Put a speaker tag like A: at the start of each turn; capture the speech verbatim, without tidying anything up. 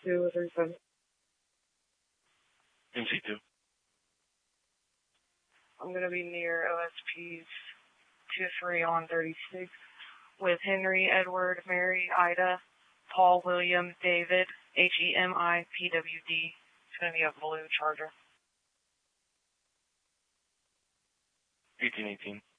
A: two or three seven.
B: M C two.
A: I'm going to be near O S Ps two three on thirty-six with Henry, Edward, Mary, Ida, Paul, William, David, H E M I P W D. It's going to be a blue Charger.
B: eighteen eighteen.